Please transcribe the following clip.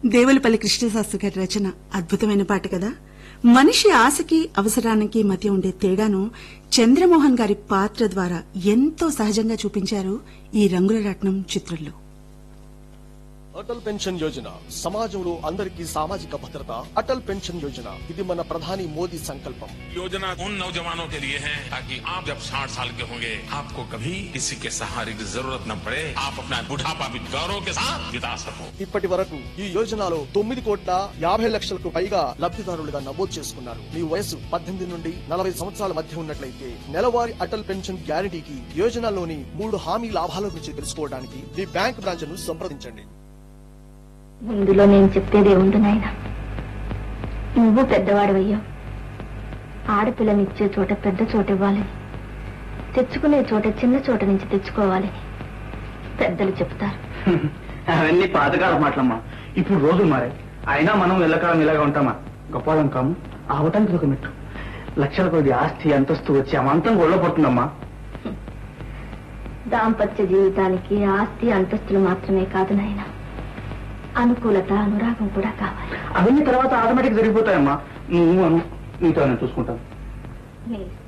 దేవులపల్లి కృష్ణశాస్త్రి గారి రచన అద్భుతమైన పాట కదా. మనిషి ఆశకి అవసరానికి మధ్య ఉండే తేడాను చంద్రమోహన్ గారి పాత్ర ద్వారా ఎంతో సహజంగా చూపించారు ఈ రంగుల రత్నం చిత్రంలో. అటల్ పెన్షన్ యోజన సమాజంలో అందరికీ సామాజిక భద్రత. అటల్ పెన్షన్ యోజన ఇది మన ప్రధాని మోదీ సంకల్పం. योजना उन नौजवानों के लिए है ताकि आप जब 60 साल के होंगे आपको कभी किसी के सहारे की जरूरत न पड़े, आप अपना बुढ़ापा भी गौरव के साथ बिता सको. ఇప్పటి వరకు ఈ యోజనలో 9,50,00,000కు పైగా లబ్ధిదారులుగా నమోదు చేసుకున్నారు. మీ వయసు 18 నుండి 40 సంవత్సరాల మధ్య ఉన్నట్లయితే నెలవారీ అటల్ పెన్షన్ గ్యారంటీకి యోజనలోని 3 హామీ లాభాల గురించి తెలుసుకోవడానికి మీ బ్యాంక్ బ్రాంచ్ ను సంప్రదించండి. ఇందులో నేను చెప్పేదే ఉంది నాయన. నువ్వు పెద్దవాడవయ్యావు. ఆడపిల్లనిచ్చే చోట పెద్ద చోట ఇవ్వాలని, తెచ్చుకునే చోట చిన్న చోట నుంచి తెచ్చుకోవాలని పెద్దలు చెప్తారు. అవన్నీ పాతకాల మాటలమ్మా. ఇప్పుడు రోజులు మారే. అయినా మనం వెళ్ళకాలం ఇలాగా ఉంటామా? గొప్పవాళ్ళం కాము. అవటానికి ఒక మెట్టు. లక్షల కొద్ది ఆస్తి అంతస్తు వచ్చి అమంతం గొడవ పడుతుందమ్మా. దాంపత్య జీవితానికి ఆస్తి అంతస్తులు మాత్రమే కాదు నాయన, అనుకూలత అనురాగం కూడా కావాలి. అవన్నీ తర్వాత ఆటోమేటిక్ జరిగిపోతాయమ్మా. నువ్వు నీతో నేను చూసుకుంటాను.